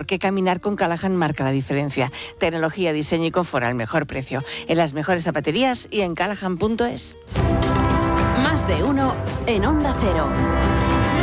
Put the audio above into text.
porque caminar con Callahan marca la diferencia. Tecnología, diseño y confort al mejor precio. En las mejores zapaterías y en callahan.es. Más de uno en Onda Cero.